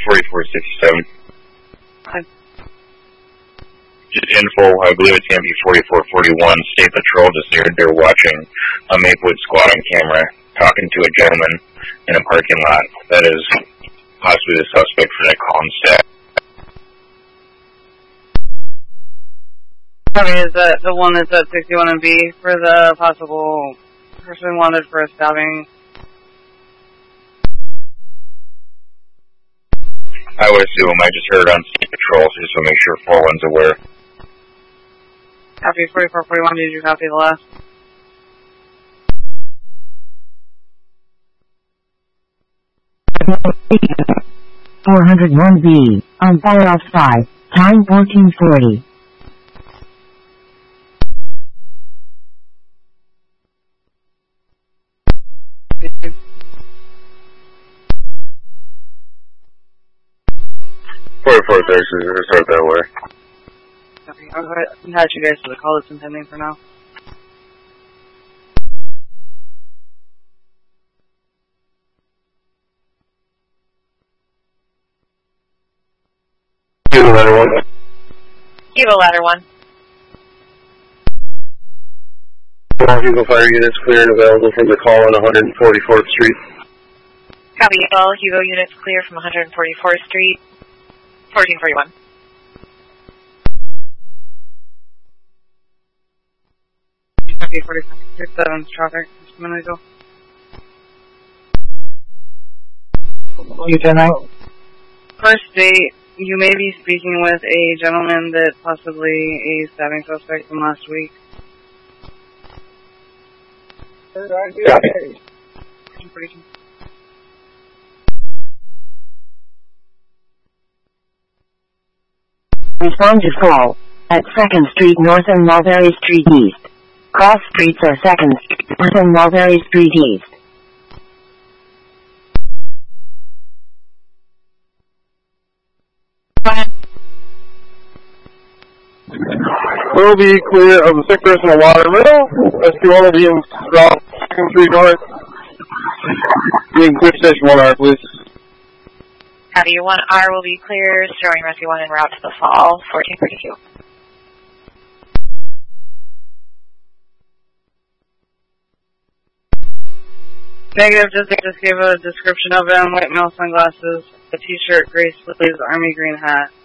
4467. Hi. Just info, I believe it's MP 4441, State Patrol just they're watching a Maplewood squad on camera talking to a gentleman in a parking lot. That is possibly the suspect for that call instead. Okay, is that the one that's at 61 and B for the possible person wanted for a stabbing? I would assume. I just heard on State Patrol, so just to make sure 41's aware. Copy 4441, did you copy the last? $401B, on fire off 5, time 1440. Start that way. Okay, I'll go ahead and attach you guys to the call that's impending for now. Kilo ladder 1. Kilo ladder 1. Hugo fire units clear and available from the call on 144th Street. Copy all Hugo units clear from 144th Street, 1441. Copy 47's traffic just a minute ago. Lieutenant. First date, you may be speaking with a gentleman that possibly a stabbing suspect from last week. Respond to call at 2nd Street North and Mulberry Street East. Cross streets are 2nd Street North and Mulberry Street East. We'll be clear of the sick person in Watermill. Rescue 1 will be in 2nd Street North. You can clear Station 1R, please. Copy 1R will be clear, showing Rescue 1 en route to the fall, 1432. Negative, just gave a description of him, white male sunglasses, a t-shirt, gray sleeves, army green hat.